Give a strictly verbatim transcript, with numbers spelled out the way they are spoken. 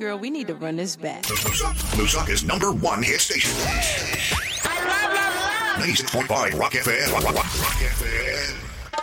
girl, we need to run this back. Lusaka's number one hit station. I love, love, love. ninety-six point five Rock F M. Rock, rock, rock F M.